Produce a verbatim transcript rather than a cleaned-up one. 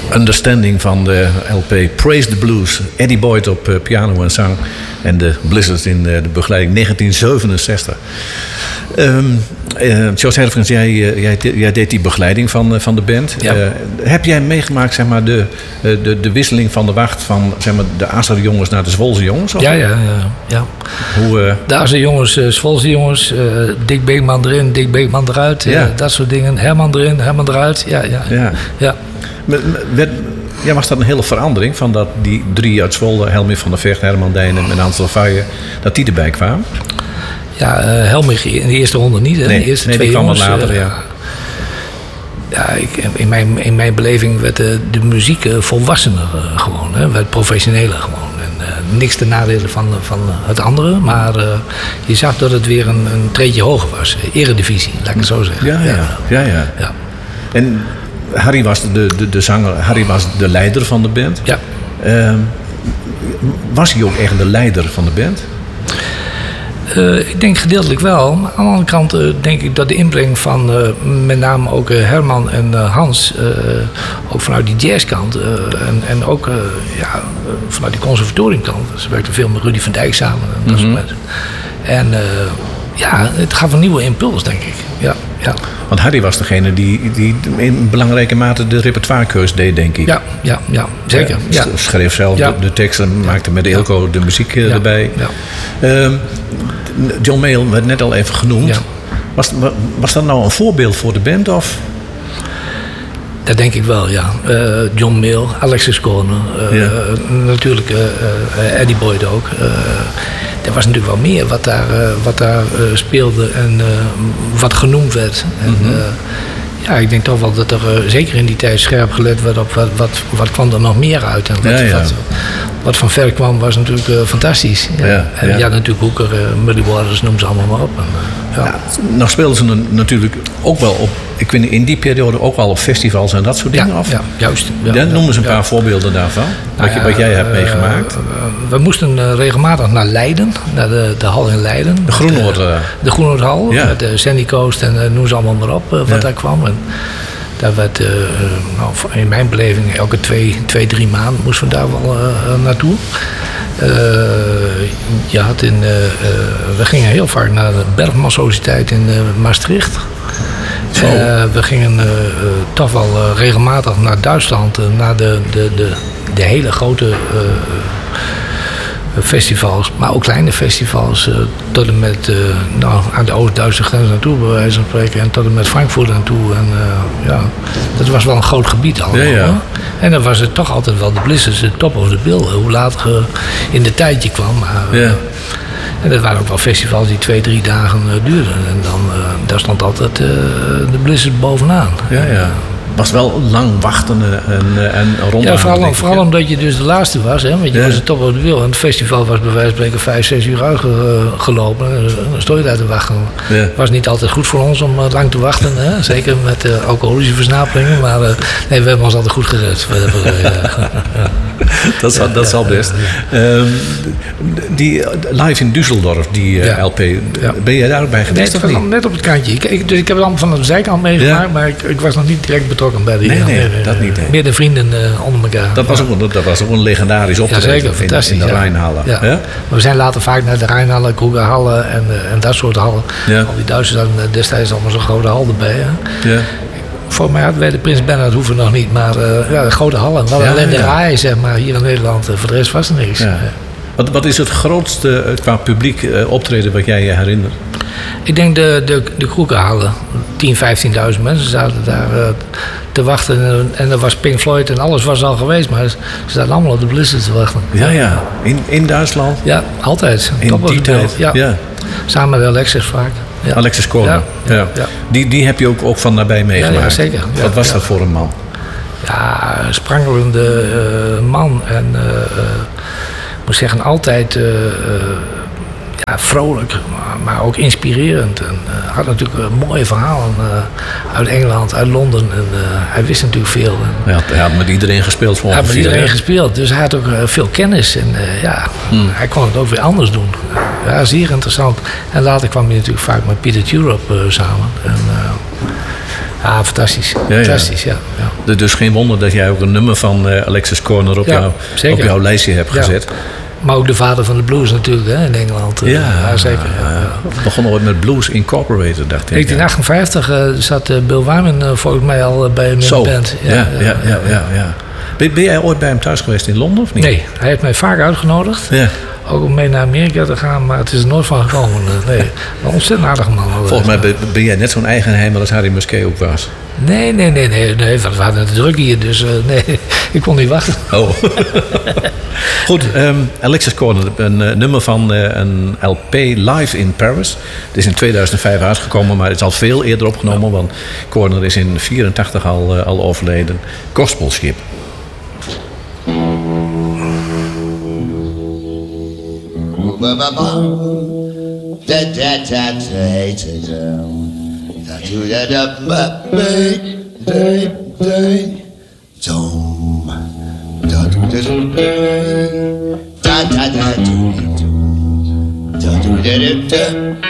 Understanding van de L P Praise the Blues. Eddie Boyd op uh, piano en zang. En de Blizzards in uh, de begeleiding negentien zevenenzestig. Um, uh, Joost Herfkens, jij, uh, jij, jij deed die begeleiding van, uh, van de band. Ja. Uh, heb jij meegemaakt zeg maar, de, uh, de, de wisseling van de wacht van zeg maar, de Azer jongens naar de Zwolse jongens? Of? Ja, ja, ja. ja. Hoe, uh... de Azer jongens, uh, Zwolse jongens, uh, Dick Beekman erin, Dick Beekman eruit. Ja. Uh, dat soort dingen. Herman erin, Herman eruit. Ja, ja. ja. ja. Met, met, ja, was dat een hele verandering van dat die drie uit Zwolle, Helmich van der Vecht, Herman Dijnen en Hans Lafayette, dat die erbij kwamen? Ja, uh, Helmich in de eerste ronde niet. Hè? Nee, de eerste nee, twee die kwam jongens, wat later, uh, ja. Ja, ik, in, mijn, in mijn beleving werd de, de muziek uh, volwassener uh, gewoon. Hè? Werd professioneler gewoon. En, uh, niks ten nadele van, van het andere. Maar uh, je zag dat het weer een, een treedje hoger was. Eredivisie, laat ik het zo zeggen. Ja, ja. ja, ja. ja. En Harry was de, de, de zanger, Harry was de leider van de band. Ja. Uh, was hij ook echt de leider van de band? Uh, ik denk gedeeltelijk wel. Maar aan de andere kant uh, denk ik dat de inbreng van uh, met name ook uh, Herman en uh, Hans, uh, ook vanuit die jazzkant uh, en, en ook uh, ja, vanuit die conservatoriumkant. Ze werkten veel met Rudy van Dijk samen en dat soort mensen. En uh, ja, het gaf een nieuwe impuls, denk ik. Ja, ja. Want Harry was degene die, die in belangrijke mate de repertoirekeus deed, denk ik. Ja, ja, ja zeker. Ja, ja. Schreef zelf ja. de, de teksten, maakte met Eelco ja. de muziek uh, ja. erbij. Ja. Uh, John Mayall werd net al even genoemd. Ja. Was, was dat nou een voorbeeld voor de band? Of? Dat denk ik wel, ja. Uh, John Mayall, Alexis Corner, uh, ja. natuurlijk uh, uh, Eddie Boyd ook. Uh, er was natuurlijk wel meer wat daar, uh, wat daar uh, speelde en uh, wat genoemd werd. En, uh, ja, ik denk toch wel dat er uh, zeker in die tijd scherp gelet werd op wat, wat, wat kwam er nog meer uit. En wat, ja, ja. wat, wat van ver kwam was natuurlijk uh, fantastisch. Ja. Ja, en ja. ja, natuurlijk Hoeker, uh, Muddy Waters, noem ze allemaal maar op. En, uh, ja. Ja, nou speelden ze natuurlijk ook wel op, ik weet in die periode ook wel op festivals en dat soort dingen ja, af. Ja, juist. Ja, ja, noem eens een ja. paar voorbeelden daarvan, nou, wat, je, wat jij uh, hebt meegemaakt. Uh, we moesten uh, regelmatig naar Leiden, naar de, de hal in Leiden. De Groenoord. Uh, de Groenoordhal, ja. met de Sandy Coast en uh, noem ze allemaal maar op uh, wat ja. daar kwam. En daar werd, uh, nou, in mijn beleving, elke twee, twee drie maanden moesten we daar wel uh, naartoe. Uh, je had in, uh, uh, we gingen heel vaak naar de Bergman Sociëteit in uh, Maastricht. Uh, we gingen uh, uh, toch wel uh, regelmatig naar Duitsland, uh, naar de, de, de, de hele grote uh, festivals, maar ook kleine festivals, uh, tot en met uh, nou, aan de Oost-Duitse grens naartoe, bij wijze van spreken, en tot en met Frankfurt naartoe. En uh, ja, dat was wel een groot gebied allemaal. Ja, ja. En dan was het toch altijd wel de Blizzards, de top of the bill, hoe later uh, in de tijd je kwam. Maar, uh, ja. En dat waren ook wel festivals die twee, drie dagen uh, duurden. En dan uh, daar stond altijd uh, de Blizzard bovenaan. Ja, ja. Was wel lang wachten en, en rond. Ja, vooral, vooral omdat je dus de laatste was. Hè? Want je ja. was de top of the bill. En het festival was bij wijze van spreken vijf, zes uur uitgelopen. Uh, dan stond je daar te wachten. Het ja. was niet altijd goed voor ons om uh, lang te wachten. Hè? Zeker met uh, alcoholische versnaperingen. Maar uh, nee, we hebben ons altijd goed gered. We hebben, uh, ja. Dat zal, ja, dat zal best. Ja, ja. Um, die live in Düsseldorf, die uh, ja. L P, ja. ben jij daar ook bij geweest? Nee, of niet? niet? Net op het kantje. Ik, ik, dus ik heb het allemaal van de zijkant meegemaakt, ja. maar ik, ik was nog niet direct betrokken bij die. Nee, nee, meer, dat niet. Nee. Meer de vrienden uh, onder elkaar. Dat was, ja. ook, dat was ook een legendarisch optreden ja, zeker, in, in de ja. Rijnhallen. Ja. Ja? Maar we zijn later vaak naar de Rijnhallen, Kroegerhallen en, uh, en dat soort hallen. Ja. Al die Duitsers hadden destijds allemaal zo'n grote hal erbij. Hè? Ja. Volgens mij hadden wij de Prins Bernhard hoeven nog niet, maar uh, ja, de grote hallen. Wel ja, alleen de ja. Rai, zeg maar, hier in Nederland. Uh, voor de rest was er niks. Ja. Wat, wat is het grootste uh, qua publiek uh, optreden wat jij je herinnert? Ik denk de, de, de Kroegerhallen. tien, vijftienduizend mensen zaten daar uh, te wachten. En, en er was Pink Floyd en alles was al geweest. Maar ze zaten allemaal op de Blizzard te wachten. Ja, ja. In, in Duitsland? Ja, altijd. In Top die tijd? Ja. ja. Samen met Alexis vaak. Ja. Alexis Corner. Ja, ja. Ja. Die, die heb je ook, ook van nabij meegemaakt. Ja, ja zeker. Ja, Wat was ja. dat voor een man? Ja, een sprankelende uh, man. En uh, uh, ik moet zeggen, altijd uh, uh, ja, vrolijk, maar, maar ook inspirerend. En uh, had natuurlijk uh, mooie verhalen uh, uit Engeland, uit Londen. En uh, hij wist natuurlijk veel. En, ja, hij had met iedereen gespeeld. Hij had met iedereen ja. gespeeld, dus hij had ook uh, veel kennis. En uh, ja, hmm. hij kon het ook weer anders doen. Ja, zeer interessant. En later kwam hij natuurlijk vaak met Peter Turop uh, samen. En, uh, ja, fantastisch. Ja, fantastisch, ja. ja. ja. Dus geen wonder dat jij ook een nummer van uh, Alexis Korner op, ja, jou, op jouw lijstje hebt ja. gezet. Maar ook de vader van de blues natuurlijk, hè, in Engeland. Ja, ja zeker. Ja, ja. Het begon ooit met Blues Incorporated, dacht ik. negentien achtenvijftig uh, zat uh, Bill Wyman uh, volgens mij al uh, bij hem in Zo. de band. Ja, ja, ja. ja, ja, ja. Ben, ben jij ooit bij hem thuis geweest in Londen of niet? Nee, hij heeft mij vaak uitgenodigd. Ja. Ook om mee naar Amerika te gaan, maar het is er nooit van gekomen. Nee, een ontzettend aardige man. Volgens mij ben, ben jij net zo'n eigenheimer als Harry Musquet ook was. Nee, nee, nee, nee, nee. We hadden het druk hier, dus uh, nee, ik kon niet wachten. Oh. Goed, um, Alexis Korner, een uh, nummer van uh, een L P Live in Paris. Het is in tweeduizend vijf uitgekomen, maar het is al veel eerder opgenomen, want Korner is in vierentachtig al, uh, al overleden. Gospelschip.